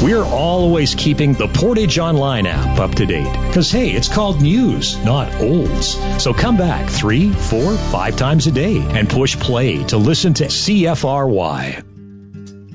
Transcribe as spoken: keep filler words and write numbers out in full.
We're always keeping the Portage Online app up to date. Because, hey, it's called news, not olds. So come back three, four, five times a day and push play to listen to C F R Y.